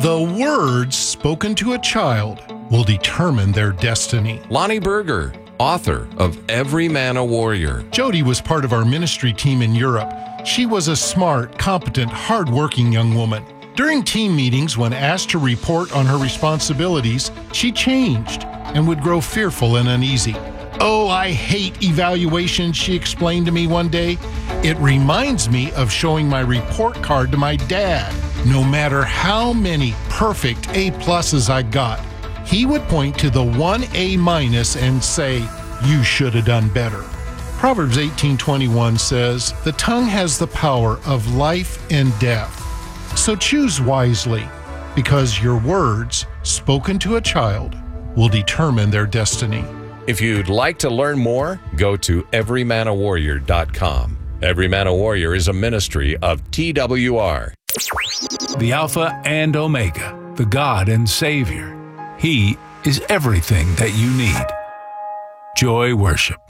The words spoken to a child will determine their destiny. Lonnie Berger, author of Every Man a Warrior. Jody was part of our ministry team in Europe. She was a smart, competent, hardworking young woman. During team meetings, when asked to report on her responsibilities, she changed and would grow fearful and uneasy. "Oh, I hate evaluations," she explained to me one day. "It reminds me of showing my report card to my dad. No matter how many perfect A+s I got, he would point to the one A- and say, 'You should have done better.'" Proverbs 18:21 says, "The tongue has the power of life and death. So choose wisely, because your words, spoken to a child, will determine their destiny." If you'd like to learn more, go to everymanawarrior.com. Every Man a Warrior is a ministry of TWR. The Alpha and Omega, the God and Savior. He is everything that you need. Joy Worship.